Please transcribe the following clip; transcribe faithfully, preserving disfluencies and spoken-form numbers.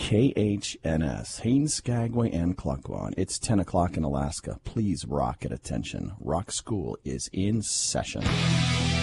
K H N S, Hayden, Skagway, and Klukwan. It's ten o'clock in Alaska. Please rock at attention. Rock School is in session.